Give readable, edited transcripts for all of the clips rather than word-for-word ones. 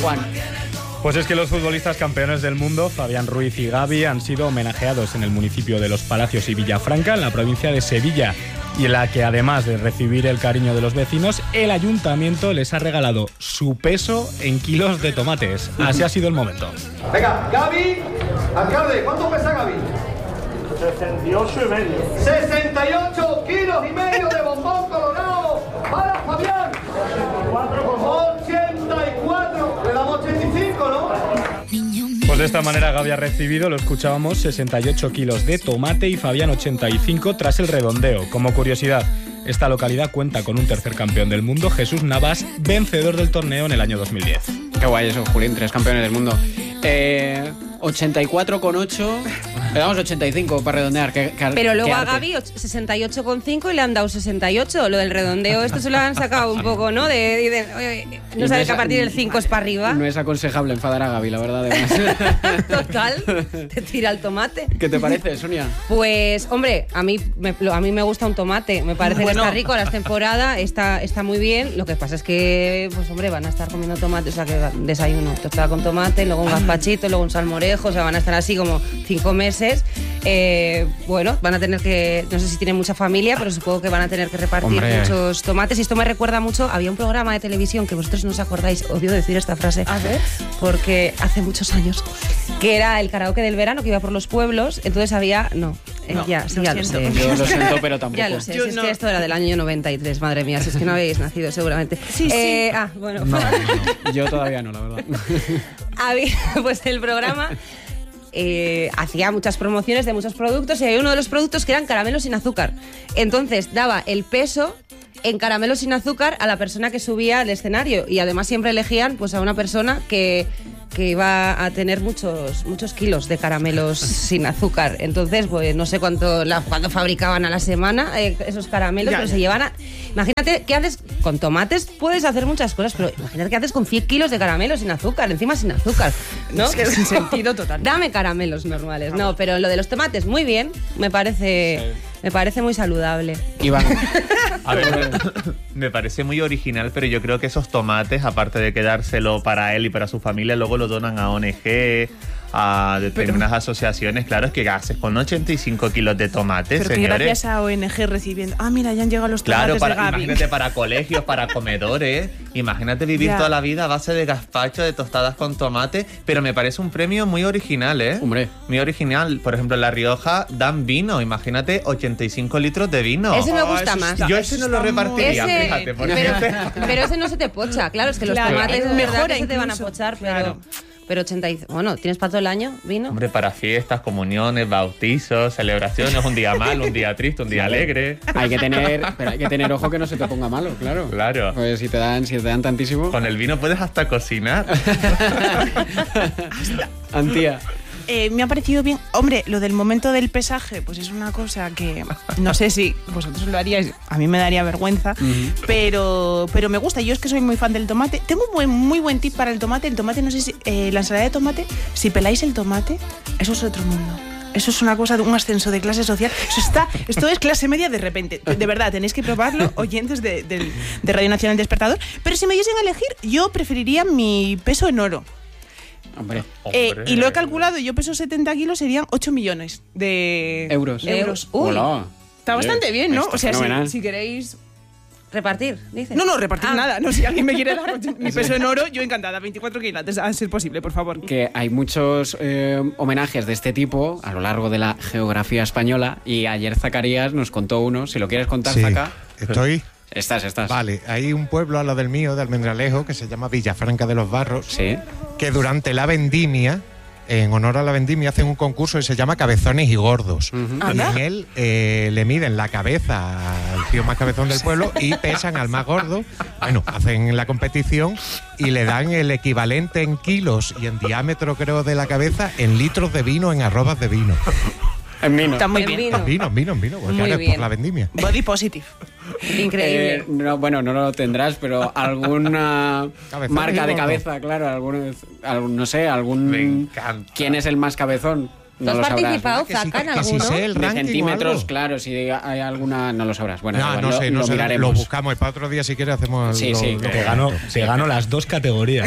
Juan. Pues es que los futbolistas campeones del mundo, Fabián Ruiz y Gavi, han sido homenajeados en el municipio de Los Palacios y Villafranca, en la provincia de Sevilla, y en la que, además de recibir el cariño de los vecinos, el ayuntamiento les ha regalado su peso en kilos de tomates. Así ha sido el momento. Venga, Gavi, alcalde, ¿cuánto pesa Gavi? 68,5. 68 kilos y medio de bombón colorado para Fabián. 84, le damos 85, ¿no? Pues de esta manera Gavi ha recibido, lo escuchábamos, 68 kilos de tomate y Fabián 85 tras el redondeo. Como curiosidad, esta localidad cuenta con un tercer campeón del mundo, Jesús Navas, vencedor del torneo en el año 2010. Qué guay eso, Julián, 3 campeones del mundo. 84,8, le damos 85 para redondear. Pero luego a Gavi 68,5 y le han dado 68. Lo del redondeo, esto se lo han sacado un poco, ¿no? No sabes que a partir del 5 es para arriba. No es aconsejable enfadar a Gavi, la verdad, además. Total, te tira el tomate. ¿Qué te parece, Sonia? Pues, hombre, a mí me gusta un tomate. Me parece que está rico, la temporada está muy bien. Lo que pasa es que, pues, hombre, van a estar comiendo tomate, o sea, que desayuno tostada con tomate, luego un gazpachito, luego un salmorejo. O sea, van a estar así como 5 meses. Bueno, van a tener que... No sé si tienen mucha familia, pero supongo que van a tener que repartir muchos tomates. Y esto me recuerda mucho... Había un programa de televisión que vosotros no os acordáis. Odio decir esta frase. A ver. Porque hace muchos años. Que era el karaoke del verano, que iba por los pueblos. Entonces había... ya lo sé. Yo lo siento, pero tampoco. Ya lo sé. Es que esto era del año 93, madre mía. Si es que no habéis nacido, seguramente. Sí. Bueno. No. Yo todavía no, la verdad. Pues el programa... hacía muchas promociones de muchos productos y hay uno de los productos que eran caramelos sin azúcar. Entonces daba el peso en caramelos sin azúcar a la persona que subía al escenario y además siempre elegían pues a una persona que iba a tener muchos kilos de caramelos sin azúcar. Entonces, pues no sé cuánto fabricaban a la semana esos caramelos, pero se llevan a... Imagínate, ¿qué haces? Con tomates puedes hacer muchas cosas, pero imagínate qué haces con 100 kilos de caramelos sin azúcar, encima sin azúcar, ¿no? Es que sin sentido total. Dame caramelos normales. No, pero lo de los tomates, muy bien, me parece muy saludable. Iván. A ver, me parece muy original, pero yo creo que esos tomates, aparte de quedárselo para él y para su familia, luego lo donan a ONG, a determinadas asociaciones. Claro, es que haces con 85 kilos de tomates, pero señores. Que gracias a ONG recibiendo... mira, ya han llegado los tomates de Gavi. Imagínate para colegios, para comedores. Imagínate vivir toda la vida a base de gazpacho, de tostadas con tomate. Pero me parece un premio muy original, ¿eh? Hombre. Muy original. Por ejemplo, en La Rioja dan vino. Imagínate 85 litros de vino. Ese me gusta más. Yo ese no lo repartiría, fíjate. Pero ese no se te pocha. Claro, es que los tomates es verdad que se te van a pochar, pero 85... Bueno, ¿tienes para todo el año vino? Hombre, para fiestas, comuniones, bautizos, celebraciones, un día malo, un día triste, un día alegre. Hay que tener ojo que no se te ponga malo, claro. Claro. Pues si te dan tantísimo. Con el vino puedes hasta cocinar. Antía. Me ha parecido bien. Hombre, lo del momento del pesaje, pues es una cosa que no sé si vosotros lo haríais, a mí me daría vergüenza, pero me gusta. Yo es que soy muy fan del tomate. Tengo un muy buen tip para el tomate. El tomate, no sé si la ensalada de tomate, si peláis el tomate, eso es otro mundo. Eso es una cosa de un ascenso de clase social. Esto es clase media de repente. De verdad, tenéis que probarlo, oyentes de Radio Nacional Despertador. Pero si me diesen a elegir, yo preferiría mi peso en oro. Hombre. Y lo he calculado, yo peso 70 kilos, serían 8 millones de euros. Uy, hola. Está bastante bien, ¿no? Está o sea, fenomenal. si queréis... ¿Repartir? Dice. No, repartir nada. No, si alguien me quiere dar mi peso en oro, yo encantada. 24 quilates, a ser posible, por favor. Que hay muchos homenajes de este tipo a lo largo de la geografía española y ayer Zacarías nos contó uno. Si lo quieres contar, Zaca. ¿Estoy? Estás. Vale, hay un pueblo al lado del mío, de Almendralejo, que se llama Villafranca de los Barros, sí, que durante la vendimia, en honor a la vendimia, hacen un concurso que se llama Cabezones y Gordos. Y en él le miden la cabeza al tío más cabezón del pueblo y pesan al más gordo. Bueno, hacen la competición y le dan el equivalente en kilos y en diámetro, creo, de la cabeza en litros de vino, en arrobas de vino. En vino. Está muy bien. En vino. Porque ahora es por la vendimia. Body positive. Increíble. No lo tendrás, pero alguna marca de cabeza, claro, no sé, Me encanta. ¿Quién es el más cabezón? ¿Tú has lo sabrás, participado, ¿no? Que sí, Zaka, en que sí alguno? sé el De ranking o centímetros, algo. claro, si hay alguna, no lo sabrás. Bueno, No, igual no sé, lo miraremos. lo buscamos y para otro día si quieres hacemos Sí, sí, Te gano las 2 categorías.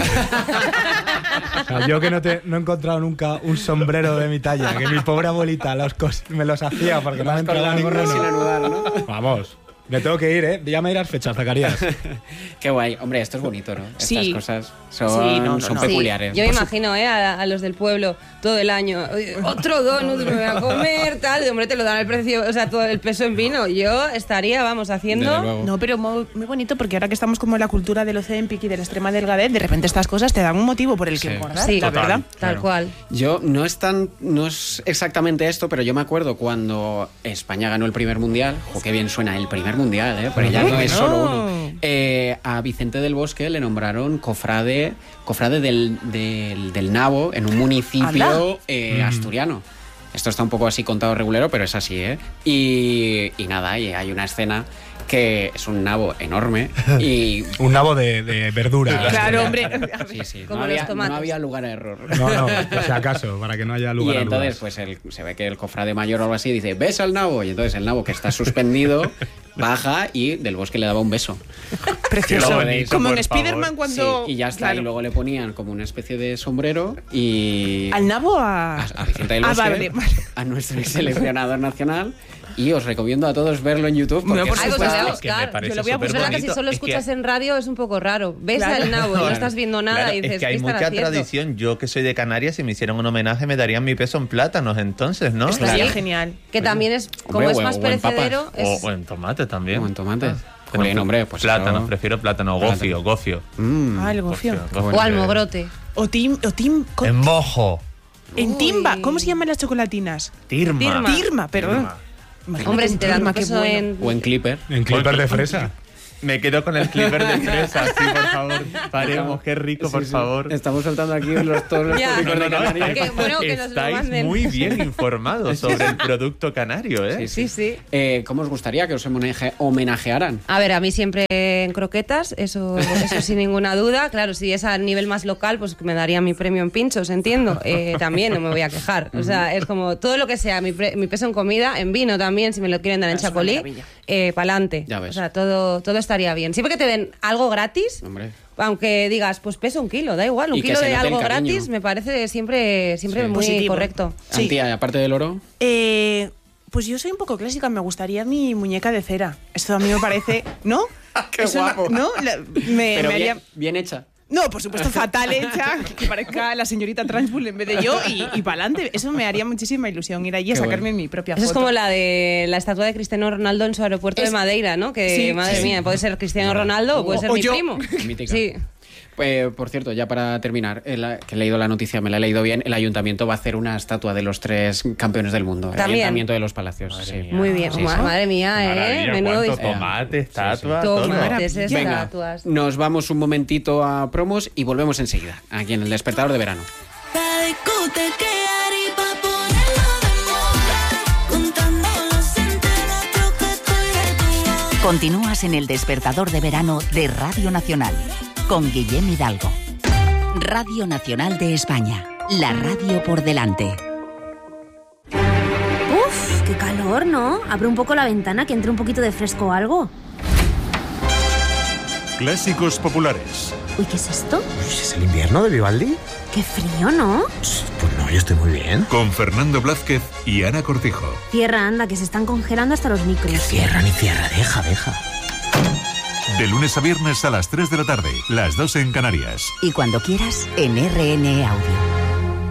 O sea, yo que no he encontrado nunca un sombrero de mi talla, que mi pobre abuelita me los hacía porque no me entraba gorro sin ninguno. anudar, ¿no? Vamos. Me tengo que ir, ¿eh? Ya me dirás fechas, Zacarías. Qué guay. Hombre, esto es bonito, ¿no? Estas Sí. cosas son, Sí, no, son no. peculiares. Sí, yo me imagino, a los del pueblo todo el año. "Oye, otro donut me voy a comer, tal. Y, hombre, te lo dan el precio, o sea, todo el peso en vino. Yo estaría, vamos, Desde haciendo. luego. No, pero muy, muy bonito porque ahora que estamos como en la cultura del Ozempic y de la extrema delgadez, de repente estas cosas te dan un motivo por el que Sí. engordar, Sí, la verdad. Tal Claro. cual. Yo no es exactamente esto, pero yo me acuerdo cuando España ganó el primer mundial. Jo, qué bien suena el primer mundial, ¿eh? Porque ya no es solo uno. A Vicente del Bosque le nombraron cofrade del Nabo en un municipio asturiano. Esto está un poco así contado regulero, pero es así, ¿eh? Y nada, y hay una escena que es un nabo enorme y... Un nabo de verdura. Claro, hombre. Sí, sí, Como no los había, tomates. no había lugar a error. No, por si acaso, para que no haya Y lugar a entonces, dudas. pues se ve que el cofrade mayor o algo así dice, ¿ves al nabo? Y entonces el nabo, que está suspendido, baja y Del Bosque le daba un beso. Precioso. Qué bonito, Como en por favor. Spider-Man cuando. Sí, y ya está. Claro. Y luego le ponían como una especie de sombrero y... ¿Al nabo o a.? a Vicente del Ah, Bosque, vale, vale. a nuestro seleccionador nacional. Y os recomiendo a todos verlo en YouTube. Porque No, por es Ay, pues lo voy a supuesto. que me buscar. parece Yo lo voy a Es buscar. verdad que si solo escuchas en radio es un poco raro. Ves Claro. al nabo y no estás viendo nada Claro, y dices, es que hay ¿qué estará mucha haciendo? tradición. Yo que soy de Canarias, si me hicieran un homenaje me darían mi peso en plátanos entonces, ¿no? Estaría Sí. genial. Que también es, como Hombre, es o más en papas. perecedero, es... O en tomate también. Como en tomate. Pero Jolín, hombre, pues plátanos, eso- prefiero plátano. Gofio. Ah, el gofio. o almogrote. O Tim. En mojo. En Timba. ¿Cómo se llaman las chocolatinas? Tirma. Tirma, perdón. Imagínate Hombre, un si te dan Tirma, un qué peso bueno. en... O en Clipper. En clipper de fresa. Me quedo con el clipper de fresa, sí, por favor. Paremos, qué rico, por favor. Estamos soltando aquí todos los Ya. tópicos de Canarias. Que bueno, que nos lo Estáis manden. muy bien informados sobre el producto canario, ¿eh? Sí, sí. ¿Cómo os gustaría que os homenajearan? A ver, a mí siempre en croquetas, eso sin ninguna duda. Claro, si es a nivel más local, pues me daría mi premio en pinchos, entiendo. También no me voy a quejar. O sea, es como todo lo que sea, mi peso en comida, en vino también, si me lo quieren dar en Es una chacolí, maravilla. pa'lante. Ya ves. O sea, todo estaría bien. Siempre que te den algo gratis, Hombre. aunque digas, pues peso un kilo, da igual, un Y que kilo se de note el algo cariño. gratis me parece siempre Sí. muy Positivo. correcto. Sí. Antía, aparte del oro, Pues yo soy un poco clásica, me gustaría mi muñeca de cera. Esto a mí me parece. ¿No? ¡Qué Eso guapo! ¿No? Me pero haría. bien hecha. No, por supuesto, fatal hecha, que parezca la señorita Transbull en vez de yo y para adelante. Eso me haría muchísima ilusión, ir allí a Qué sacarme bueno. mi propia Eso foto. es como la de la estatua de Cristiano Ronaldo en su aeropuerto de Madeira, ¿no? Que, Sí, madre sí. mía, puede ser Cristiano Ronaldo o puede ser O mi yo. primo. Mítica. Sí. Por cierto, ya para terminar, que he leído la noticia, me la he leído bien, el ayuntamiento va a hacer una estatua de los 3 campeones del mundo. El También. Ayuntamiento de los Palacios. Sí. Muy bien. Sí, sí. Madre mía, Maravilla, Menudo cuánto diseño. tomate, estatua, Tomates, todo. Venga, estatuas. nos vamos un momentito a promos y volvemos enseguida, aquí en el Despertador de Verano. La discotequear y pa' ponerlo de moda, contando los centenarios que estoy de tu boda. Continúas en el Despertador de Verano de Radio Nacional con Guillem Hidalgo. Radio Nacional de España, la radio por delante. Uf, qué calor, ¿no? Abre un poco la ventana que entre un poquito de fresco o algo. Clásicos populares. Uy, ¿qué es esto? ¿Es el invierno de Vivaldi? Qué frío, ¿no? Pues no, yo estoy muy bien. Con Fernando Blázquez y Ana Cortijo. Cierra, anda, que se están congelando hasta los micros. Cierra ni cierra, deja. De lunes a viernes a las 3 de la tarde, las 2 en Canarias. Y cuando quieras, en RN Audio.